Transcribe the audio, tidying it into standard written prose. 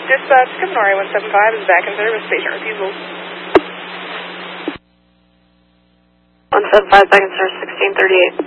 Dispatch, Scrivener 175 is back in service. Patient refusal. 175 back in service, 1638.